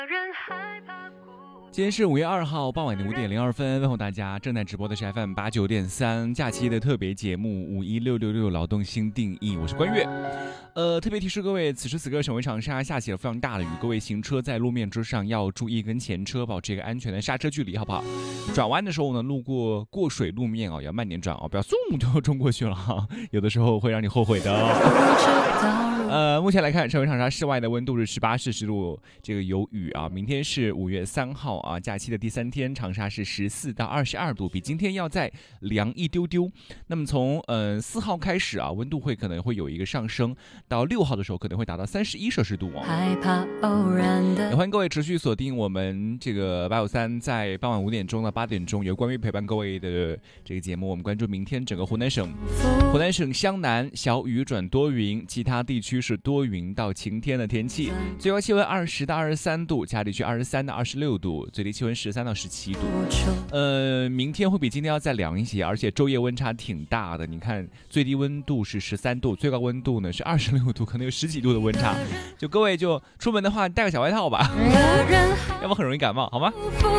今天是5月2号傍晚的5点02分，问候大家，正在直播的是 FM89.3假期的特别节目51666劳动新定义，我是关悦。特别提示各位，此时此刻省会长沙下起了非常大的雨，各位行车在路面之上要注意跟前车保持一个安全的刹车距离，好不好？转弯的时候呢，路过水路面啊，要慢点转啊，不要嗖就冲过去了哈，有的时候会让你后悔的哦。目前来看，省会长沙室外的温度是18摄氏度，这个有雨啊。明天是5月3号啊，假期的第3天，长沙是14到22度，比今天要再凉一丢丢。那么从4号开始啊，温度可能会有一个上升，到6号的时候可能会达到31摄氏度哦。也欢迎各位持续锁定我们这个853，在傍晚5点钟到8点钟，由关于陪伴各位的这个节目。我们关注明天整个湖南省湘南小雨转多云，其他地区是多云到晴天的天气，最高气温20到23度，其他地区23到26度，最低气温13到17度。明天会比今天要再凉一些，而且昼夜温差挺大的。你看，最低温度是13度，最高温度呢是26度，可能有10几度的温差。就各位就出门的话，带个小外套吧，要不很容易感冒，好吗？